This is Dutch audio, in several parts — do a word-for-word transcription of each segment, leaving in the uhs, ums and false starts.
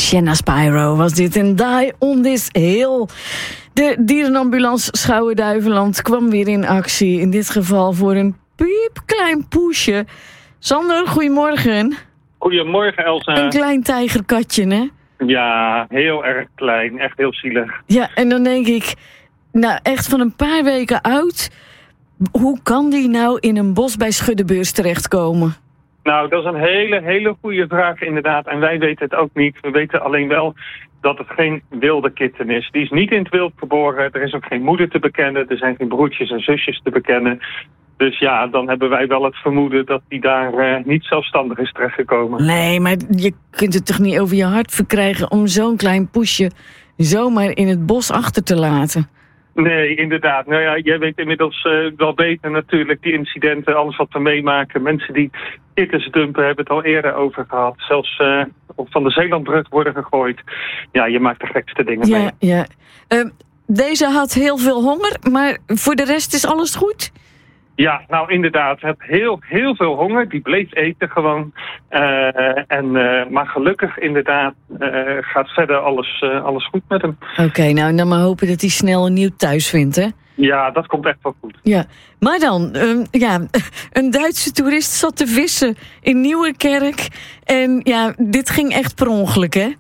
Shanna Spyro was dit en Die on This Hill. De dierenambulance Schouwen-Duiveland kwam weer in actie. In dit geval voor een piepklein poesje. Sander, goedemorgen. Goedemorgen, Elsa. Een klein tijgerkatje, hè? Ja, heel erg klein. Echt heel zielig. Ja, en dan denk ik, nou echt van een paar weken oud. Hoe kan die nou in een bos bij Schuddebeurs terechtkomen? Nou, dat is een hele, hele goede vraag inderdaad. En wij weten het ook niet. We weten alleen wel dat het geen wilde kitten is. Die is niet in het wild geboren. Er is ook geen moeder te bekennen. Er zijn geen broertjes en zusjes te bekennen. Dus ja, dan hebben wij wel het vermoeden dat die daar uh, niet zelfstandig is terechtgekomen. Nee, maar je kunt het toch niet over je hart verkrijgen om zo'n klein poesje zomaar in het bos achter te laten? Nee, inderdaad. Nou ja, jij weet inmiddels uh, wel beter natuurlijk die incidenten, alles wat we meemaken. Mensen die kittens dumpen, hebben het al eerder over gehad. Zelfs uh, van de Zeelandbrug worden gegooid. Ja, je maakt de gekste dingen ja, mee. Ja. Uh, deze had heel veel honger, maar voor de rest is alles goed? Ja, nou inderdaad. Het heel, heel veel honger. Die bleef eten gewoon. Uh, en, uh, maar gelukkig inderdaad uh, gaat verder alles, uh, alles goed met hem. Oké, okay, nou dan maar hopen dat hij snel een nieuw thuis vindt, hè? Ja, dat komt echt wel goed. Ja, maar dan, um, ja, een Duitse toerist zat te vissen in Nieuwerkerk. En ja, dit ging echt per ongeluk, hè?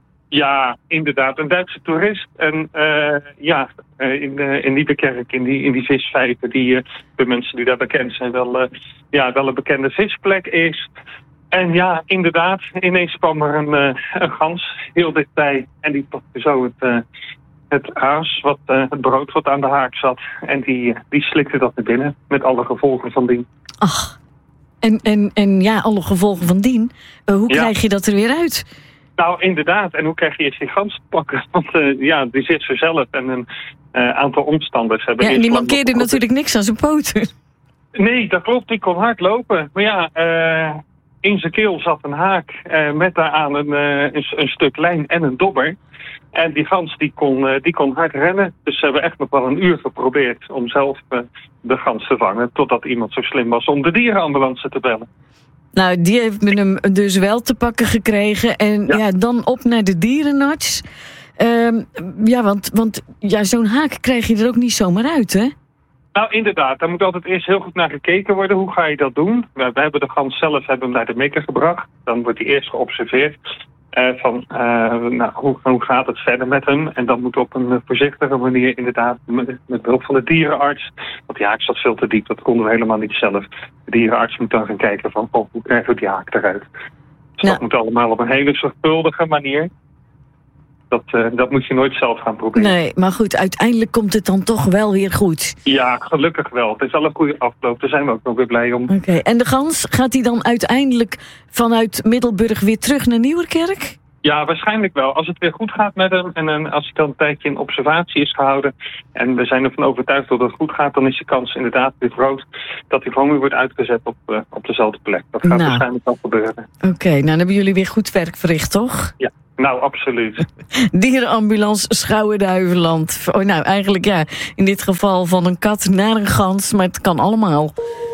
Ja, inderdaad. Een Duitse toerist. En uh, ja, uh, in, uh, in Nieuwerkerk, in die, in die visvijver, die uh, de mensen die daar bekend zijn, wel, uh, ja, wel een bekende visplek is. En ja, inderdaad, ineens kwam er een, uh, een gans heel dichtbij. En die pakte zo het, uh, het aas, wat, uh, het brood wat aan de haak zat. En die, uh, die slikte dat naar binnen, met alle gevolgen van dien. Ach, en, en, en ja, alle gevolgen van dien. Uh, hoe ja. krijg je dat er weer uit? Nou, inderdaad. En hoe krijg je eerst die gans te pakken? Want uh, ja, die zit ze zelf en een uh, aantal omstanders hebben... Ja, en die mankeerde natuurlijk niks aan zijn poten. Nee, dat klopt. Die kon hard lopen. Maar ja, uh, in zijn keel zat een haak uh, met daaraan een, uh, een, een stuk lijn en een dobber. En die gans die kon, uh, die kon hard rennen. Dus ze hebben echt nog wel een uur geprobeerd om zelf uh, de gans te vangen. Totdat iemand zo slim was om de dierenambulance te bellen. Nou, die heeft men hem dus wel te pakken gekregen. En ja, ja dan op naar de dierenarts. Um, ja, want, want ja, zo'n haak krijg je er ook niet zomaar uit, hè? Nou, inderdaad. Daar moet altijd eerst heel goed naar gekeken worden. Hoe ga je dat doen? We, we hebben de gans zelf hebben hem naar de mekker gebracht. Dan wordt hij eerst geobserveerd. Uh, van, uh, nou, hoe, hoe gaat het verder met hem? En dan moet op een voorzichtige manier inderdaad met, met behulp van de dierenarts. Want die haak zat veel te diep, dat konden we helemaal niet zelf. De dierenarts moet dan gaan kijken van, oh, hoe krijgen we die haak eruit? Dus nou, dat moet allemaal op een hele zorgvuldige manier. Dat, uh, dat moet je nooit zelf gaan proberen. Nee, maar goed, uiteindelijk komt het dan toch wel weer goed. Ja, gelukkig wel. Het is al een goede afloop. Daar zijn we ook nog weer blij om. Oké, okay. En de gans, gaat die dan uiteindelijk vanuit Middelburg weer terug naar Nieuwerkerk? Ja, waarschijnlijk wel. Als het weer goed gaat met hem en uh, als hij dan een tijdje in observatie is gehouden en we zijn ervan overtuigd dat het goed gaat, dan is de kans inderdaad weer groot dat hij gewoon weer wordt uitgezet op, uh, op dezelfde plek. Dat gaat nou. waarschijnlijk wel gebeuren. Oké, okay, nou dan hebben jullie weer goed werk verricht, toch? Ja. Nou, absoluut. Dierenambulance Schouwen-Duiveland. Oh, nou, eigenlijk ja, in dit geval van een kat naar een gans, maar het kan allemaal.